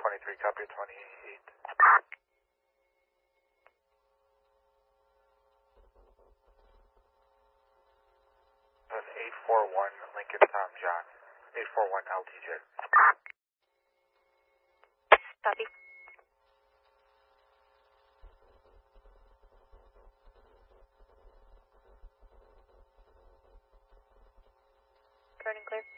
23, copy 28. That's 841 Lincoln Tom John. 841 LTJ. Copy. Turning clear.